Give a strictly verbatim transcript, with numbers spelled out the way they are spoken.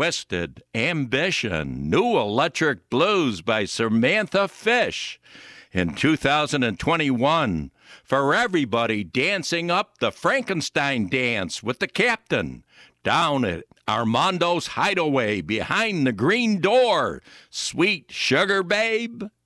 Twisted Ambition, New Electric Blues by Samantha Fish. In two thousand twenty-one, for everybody dancing up the Frankenstein dance with the captain down at Armando's Hideaway behind the green door, Sweet Sugar Babe.